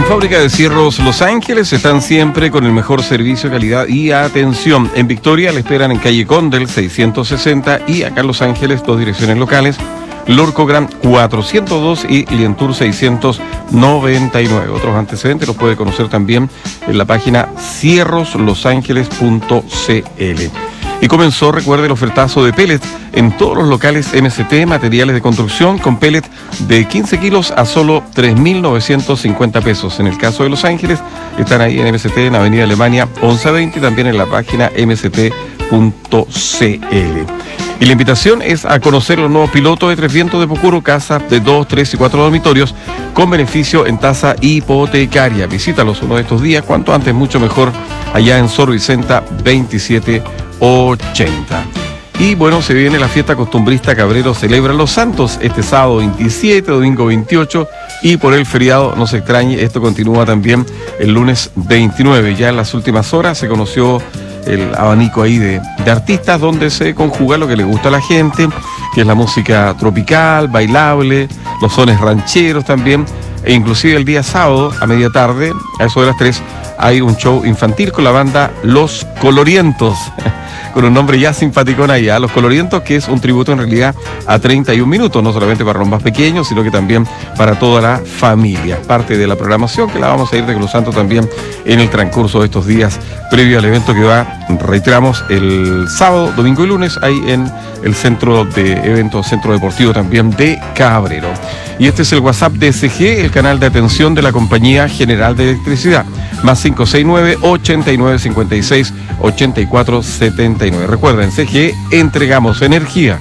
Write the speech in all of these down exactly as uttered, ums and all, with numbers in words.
Fábrica de Cierros Los Ángeles están siempre con el mejor servicio, calidad y atención. En Victoria le esperan en calle Condel seiscientos sesenta y acá en Los Ángeles dos direcciones locales, Lorco Gran cuatrocientos dos y Lientour seiscientos noventa y nueve. Otros antecedentes los puede conocer también en la página cierros los ángeles punto c l. Y comenzó, recuerde, el ofertazo de pellets en todos los locales M S T, materiales de construcción, con pellet de quince kilos a solo tres mil novecientos cincuenta pesos. En el caso de Los Ángeles, están ahí en M S T, en Avenida Alemania once veinte, y también en la página m s t punto c l. Y la invitación es a conocer los nuevos pilotos de Tres Vientos de Pucuro, casa de dos, tres y cuatro dormitorios, con beneficio en tasa hipotecaria. Visítalos uno de estos días, cuanto antes, mucho mejor, allá en Sor Vicenta veintisiete ochenta. Y bueno, se viene la fiesta costumbrista Cabrero Celebra Los Santos este sábado veintisiete, domingo veintiocho, y por el feriado, no se extrañe, esto continúa también el lunes veintinueve. Ya en las últimas horas se conoció el abanico ahí de, de artistas donde se conjuga lo que le gusta a la gente, que es la música tropical, bailable, los sones rancheros también, e inclusive el día sábado a media tarde, a eso de las tres, hay un show infantil con la banda Los Colorientos, con un nombre ya simpaticón allá, Los Colorientos, que es un tributo en realidad a treinta y un minutos, no solamente para los más pequeños, sino que también para toda la familia. Parte de la programación que la vamos a ir desglosando también en el transcurso de estos días previo al evento que va, reiteramos, el sábado, domingo y lunes, ahí en el centro de eventos, centro deportivo también de Cabrero. Y este es el WhatsApp de S G, el canal de atención de la Compañía General de Electricidad, más cinco seis nueve, ochenta y nueve, cincuenta y seis, ochenta y cuatro, setenta y nueve. Recuerden, C G E, entregamos energía.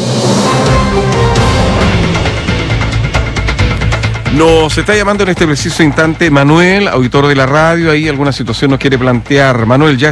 Nos está llamando en este preciso instante Manuel, auditor de la radio, ahí alguna situación nos quiere plantear. Manuel, ya